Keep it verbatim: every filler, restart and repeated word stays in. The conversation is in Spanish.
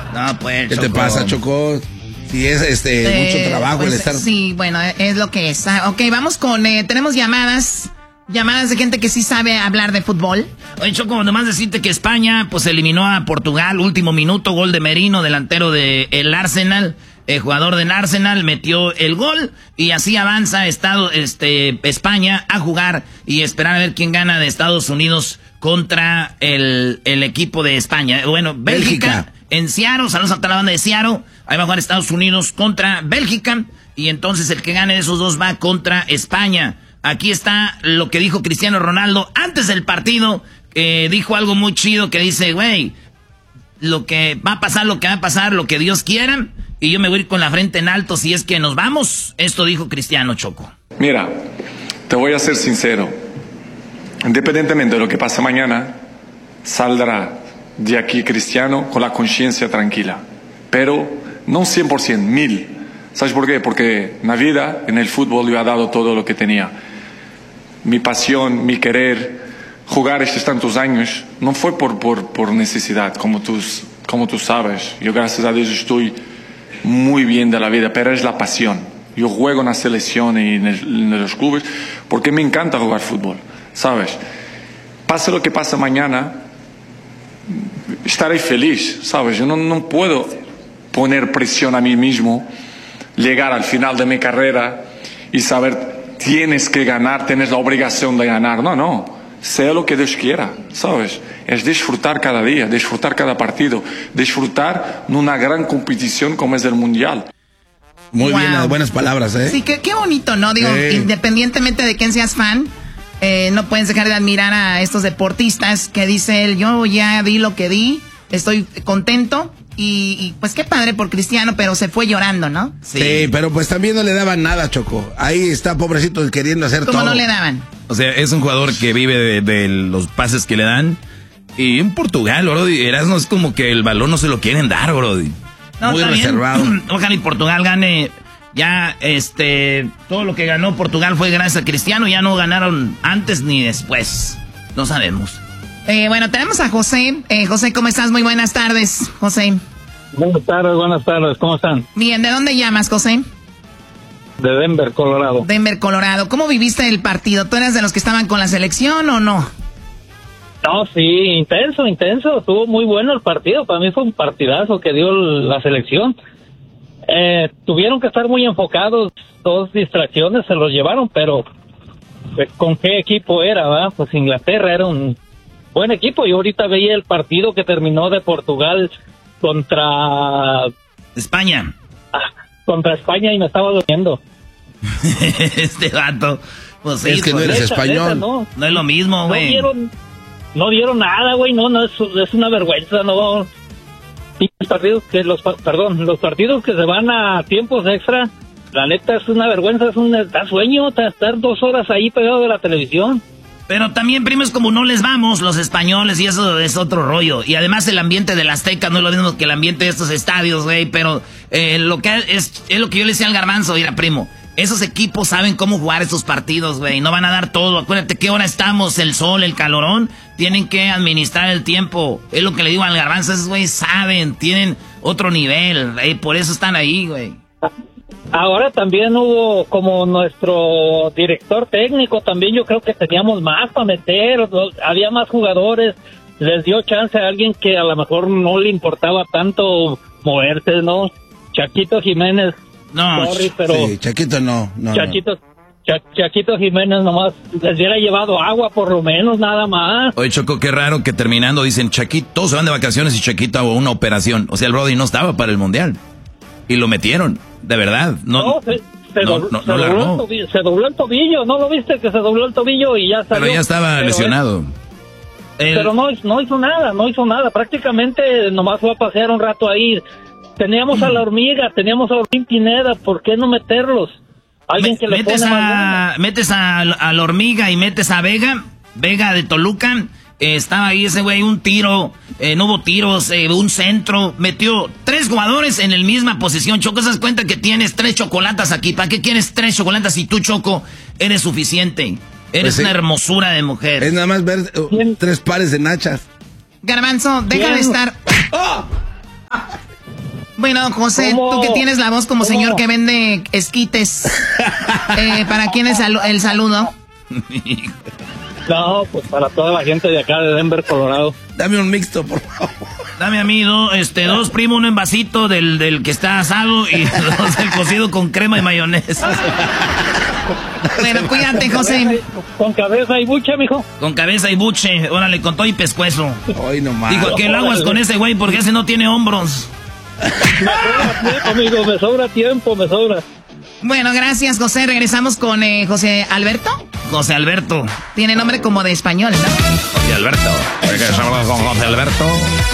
No, pues, ¿Qué Choco. te pasa, Choco? Si es este eh, mucho trabajo pues, el estar... Sí, bueno, es lo que es. Ok, vamos con... Eh, tenemos llamadas... Llamadas de gente que sí sabe hablar de fútbol. Oye, Choco, nomás decirte que España pues eliminó a Portugal, último minuto, gol de Merino, delantero del Arsenal, el jugador del Arsenal, metió el gol y así avanza Estado, este, España a jugar y esperar a ver quién gana de Estados Unidos contra el, el equipo de España. Bueno, Bélgica, Bélgica. En Seattle, saludos a toda la banda de Seattle, ahí va a jugar Estados Unidos contra Bélgica y entonces el que gane de esos dos va contra España. Aquí está lo que dijo Cristiano Ronaldo antes del partido. Eh, dijo algo muy chido que dice, güey, lo que va a pasar, lo que va a pasar, lo que Dios quiera. Y yo me voy a ir con la frente en alto si es que nos vamos. Esto dijo Cristiano, Choco. Mira, te voy a ser sincero. Independientemente de lo que pase mañana, saldrá de aquí Cristiano con la conciencia tranquila. Pero no cien por ciento, mil. ¿Sabes por qué? Porque en la vida, en el fútbol, yo he dado todo lo que tenía. Mi pasión, mi querer, jugar estos tantos años, no fue por, por, por necesidad, como tú, como tú sabes. Yo, gracias a Dios, estoy muy bien de la vida, pero es la pasión. Yo juego en la selección y en, el, en los clubes porque me encanta jugar fútbol, ¿sabes? Pase lo que pase mañana, estaré feliz, ¿sabes? Yo no, no puedo poner presión a mí mismo, llegar al final de mi carrera y saber tienes que ganar, tienes la obligación de ganar. No, no, sea lo que Dios quiera, ¿sabes? Es disfrutar cada día, disfrutar cada partido, disfrutar de una gran competición como es el Mundial. Muy wow. bien, buenas palabras, ¿eh? Sí, qué, qué bonito, ¿no? Digo, sí. Independientemente de quién seas fan, eh, no puedes dejar de admirar a estos deportistas que dice él, yo ya di lo que di, estoy contento. Y, y pues qué padre por Cristiano, pero se fue llorando, ¿no? Sí. sí, pero pues también no le daban nada, Choco. Ahí está, pobrecito, queriendo hacer todo. ¿Cómo no le daban? O sea, es un jugador que vive de, de los pases que le dan. Y en Portugal, Brody, Erasmo, es como que el balón no se lo quieren dar, Brody. No, muy reservado. Ojalá y Portugal gane. Ya, este, todo lo que ganó Portugal fue gracias a Cristiano. Ya no ganaron antes ni después. No sabemos. Eh, bueno, tenemos a José. Eh, José, ¿cómo estás? Muy buenas tardes, José. Buenas tardes, buenas tardes. ¿Cómo están? Bien, ¿de dónde llamas, José? De Denver, Colorado. Denver, Colorado. ¿Cómo viviste el partido? ¿Tú eras de los que estaban con la selección o no? No, sí, intenso, intenso. Estuvo muy bueno el partido. Para mí fue un partidazo que dio la selección. Eh, tuvieron que estar muy enfocados. Dos distracciones se los llevaron, pero ¿con qué equipo era, va? Pues Inglaterra era un buen equipo. Yo ahorita veía el partido que terminó de Portugal contra España. Ah, contra España y me estaba durmiendo. Este vato. Pues sí, es que pues, no eres neta, español. neta, no. no es lo mismo, güey. No dieron, no dieron nada, güey. No, no, es, es una vergüenza, no. Y los partidos que los, perdón, los partidos que se van a tiempos extra, la neta es una vergüenza, es un da sueño estar dos horas ahí pegado de la televisión. Pero también, primo, es como no les vamos los españoles y eso es otro rollo. Y además el ambiente del Azteca no es lo mismo que el ambiente de estos estadios, güey. Pero eh, lo que es, es lo que yo le decía al Garbanzo, mira, primo. Esos equipos saben cómo jugar esos partidos, güey. No van a dar todo. Acuérdate qué hora estamos, el sol, el calorón. Tienen que administrar el tiempo. Es lo que le digo al Garbanzo. Esos güey saben, tienen otro nivel. Güey. Por eso están ahí, güey. Ahora también hubo como nuestro director técnico, también yo creo que teníamos más para meter, había más jugadores, les dio chance a alguien que a lo mejor no le importaba tanto moverse, ¿no? Chaquito Jiménez, no, sorry, pero... Sí, Chaquito no, no, Chaquito, no. Cha, Chaquito Jiménez nomás les hubiera llevado agua por lo menos, nada más. Oye, Choco, qué raro que terminando dicen Chaquito, todos se van de vacaciones y Chaquito hago una operación. O sea, el Brody no estaba para el Mundial. Y lo metieron, de verdad. No, no, se, se, no, dobló, no, se, no dobló largó. el tobillo, se dobló el tobillo, ¿no lo viste que se dobló el tobillo y ya salió? Pero ya estaba Pero lesionado. Es, pero no, no hizo nada, no hizo nada. Prácticamente nomás fue a pasear un rato ahí. Teníamos a la hormiga, teníamos a Orbín Pineda, ¿por qué no meterlos? Alguien que le metes pone a, metes a, a la hormiga y metes a Vega, Vega de Toluca. Eh, estaba ahí ese güey, un tiro, eh, no hubo tiros, eh, un centro, metió tres jugadores en la misma posición. Choco, ¿se das cuenta que tienes tres chocolatas aquí? ¿Para qué quieres tres chocolatas si tú, Choco, eres suficiente? Eres Pues sí. una hermosura de mujer. Es nada más ver uh, tres pares de nachas. Garbanzo, deja Bien. de estar... ¡Oh! Bueno, José, ¿Cómo? tú que tienes la voz como ¿Cómo? señor que vende esquites, eh, ¿para quién es el, el saludo? No, pues para toda la gente de acá de Denver, Colorado. Dame un mixto, por favor. Dame a mí dos, este, dos primo, un envasito del, del que está asado y dos el cocido con crema y mayonesa. Bueno, cuídate, José. Con cabeza y buche, mijo. Con cabeza y buche, órale, con todo y pescuezo. Hoy nomás. Digo, que el aguas con ese güey porque ese no tiene hombros. Me sobra tiempo, amigo, me sobra tiempo, me sobra. Bueno, gracias, José. Regresamos con eh, José Alberto. José Alberto. Tiene nombre como de español, ¿no? José Alberto. Regresamos con José Alberto.